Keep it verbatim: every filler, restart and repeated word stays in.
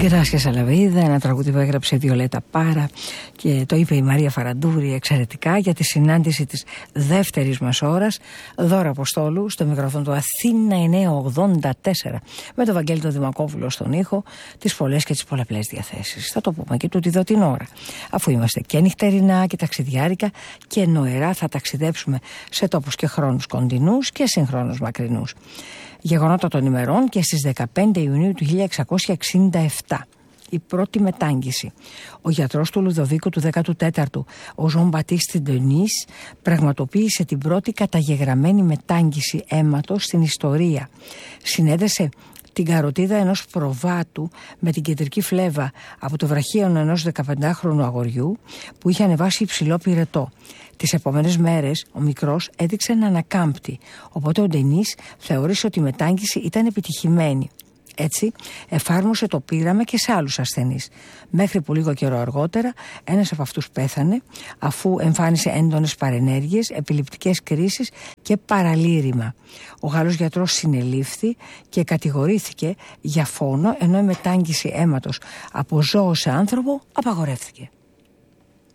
Γκράσια Σαλαβίδα, ένα τραγούδι που έγραψε η Βιολέτα Πάρα και το είπε η Μαρία Φαραντούρη εξαιρετικά για τη συνάντηση της δεύτερης μας ώρας. Δώρα Αποστόλου στο μικρόφωνο του Αθήνα εννιακόσια ογδόντα τέσσερα με τον Βαγγέλη τον Δημακόπουλο στον ήχο, τις πολλές και τις πολλαπλές διαθέσεις. Θα το πούμε και τούτη εδώ την ώρα. Αφού είμαστε και νυχτερινά και ταξιδιάρικα και νοερά, θα ταξιδέψουμε σε τόπους και χρόνους κοντινούς και συγχρόνους μακρινούς. Γεγονότα των ημερών και στις δεκαπέντε Ιουνίου του χίλια εξακόσια εξήντα επτά. Η πρώτη μετάγγιση. Ο γιατρός του Λουδοβίκου του δέκατου τέταρτου, ο Ζων Μπατίστη Ντενίς, πραγματοποίησε την πρώτη καταγεγραμμένη μετάγγιση αίματος στην ιστορία. Συνέδεσε την καροτίδα ενός προβάτου με την κεντρική φλέβα από το βραχίωνο ενός δεκαπεντάχρονου αγοριού που είχε ανεβάσει υψηλό πυρετό. Τις επόμενες μέρες ο μικρός έδειξε να ανακάμπτει, οπότε ο Ντενίς θεώρησε ότι η μετάγγιση ήταν επιτυχημένη. Έτσι εφάρμοσε το πείραμα και σε άλλους ασθενείς. Μέχρι που λίγο καιρό αργότερα ένας από αυτούς πέθανε αφού εμφάνισε έντονες παρενέργειες, επιληπτικές κρίσεις και παραλήρημα. Ο Γάλλος γιατρός συνελήφθη και κατηγορήθηκε για φόνο, ενώ η μετάγγιση αίματος από ζώο σε άνθρωπο απαγορεύτηκε.